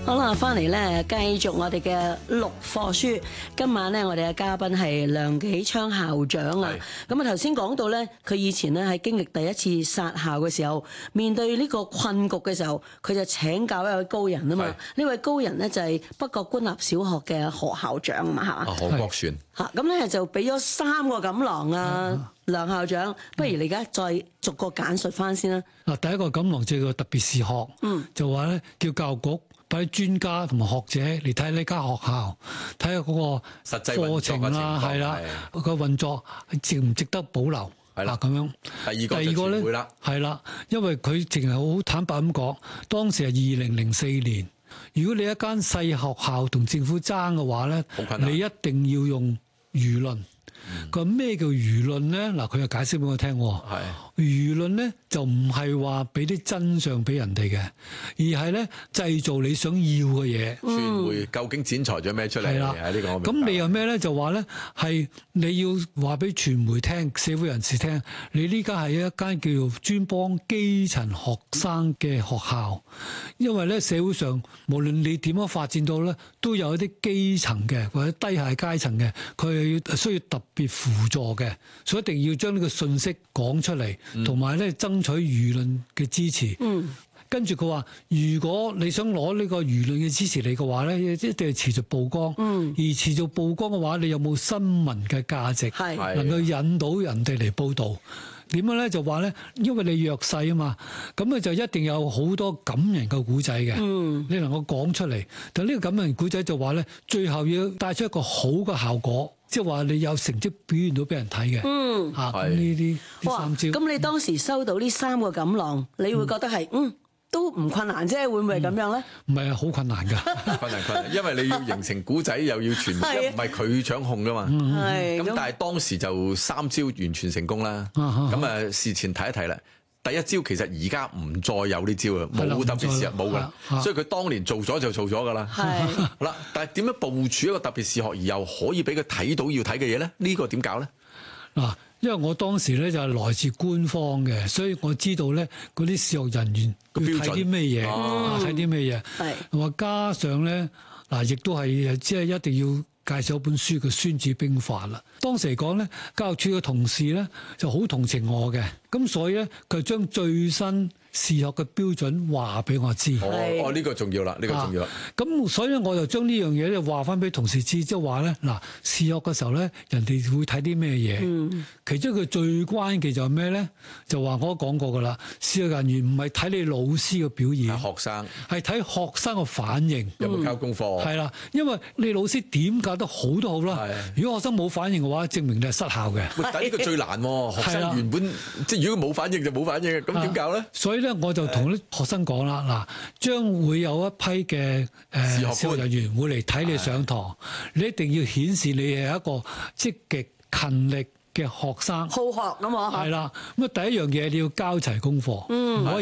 好啦，翻嚟咧，繼續我哋嘅陸課書。今晚咧，我哋嘅嘉賓係梁紀昌校長啊。咁啊，頭先講到咧，佢以前咧喺經歷第一次殺校嘅時候，面對呢個困局嘅時候，佢就請教一位高人啊嘛。呢位高人咧就係北角官立小學嘅何校長啊嘛，係嘛？何國璇。嚇，咁咧就俾咗3個錦囊啊，梁校長，不如你而家再逐個簡述翻先啦。 嗱，第一個錦囊就係個特別視學，就話咧叫教育局派專家同埋學者嚟睇呢間學校，睇下嗰個實際課程啦，係啦，個運作值唔值得保留，係啦咁樣。第二個咧係啦，因為佢淨係好坦白咁講，當時係2004年，如果你一間細學校同政府爭嘅話咧，你一定要用輿論。咁咩叫輿論咧？嗱，佢又解釋俾我聽。輿論咧就唔係話俾啲真相俾人哋嘅，而係咧製造你想要嘅嘢。 傳媒究竟剪裁咗咩出嚟？係啦，呢個我明白。 咁你又咩咧？就話咧係你要話俾傳媒聽、社會人士聽，你呢間係一間叫做專幫基層學生嘅學校，因為咧社會上無論你點樣發展到咧，都有一啲基層嘅或者低下階層嘅，佢係需要特別輔助嘅，所以一定要將呢個信息講出嚟。同埋咧，爭取輿論嘅支持。跟住佢話，如果你想攞呢個輿論嘅支持你嘅話咧，一定係持續曝光。而持續曝光嘅話，你有冇新聞嘅價值，能夠引到人哋嚟報導？點樣咧？就話咧，因為你弱勢啊嘛，咁啊就一定有好多感人嘅古仔嘅。你能夠講出嚟，但呢個感人古仔就話咧，最後要帶出一個好嘅效果。即係話你有成績表現到俾人睇嘅，咁呢啲3招。 咁你當時收到呢3個錦囊，你會覺得係都唔困難啫，會唔會係咁樣咧？ 唔係啊，好困難㗎。 困難，因為你要形成古仔，又要傳媒，唔係佢掌控㗎嘛。咁但係當時就3招完全成功啦。咁啊，事前提一提啦。第一招其實而家唔再有呢招啊，冇特別視學冇噶啦，所以佢當年做咗就做咗噶啦。好啦，但係點樣部署一個特別視學而又可以俾佢睇到要睇嘅嘢咧？呢個點搞咧？ 嗱，因為我當時咧就係來自官方嘅，所以我知道咧嗰啲視學人員要睇啲咩嘢，睇啲咩嘢。同埋加上咧嗱，亦都係即係一定要介紹一本書叫《孫子兵法》啦。當時嚟講咧，教育處嘅同事咧就好同情我嘅，咁所以咧佢將最新視學嘅標準話俾我知。 呢個重要啦，呢個重要啦。 咁所以我就將呢樣嘢咧話翻俾同事知，即係話咧嗱，視學嘅時候咧，人哋會睇啲咩嘢？其中佢最關鍵就係咩咧？就話我都講過噶啦，視學人員唔係睇你老師嘅表現， 學生係睇學生嘅反應， 有冇交功課？ 係啦，因為你老師點教得好都好啦，如果學生冇反應嘅話，證明你係失效嘅。 但呢個最難喎，學生原本即係如果冇反應就冇反應嘅，咁點教咧？ 所以咧，我就同啲學生講啦，嗱，將會有一批嘅視學人員會嚟睇你上堂，你一定要顯示你係一個積極勤力嘅學生， 好學咁啊！ 係啦，咁啊第一樣嘢你要交齊功課，唔可以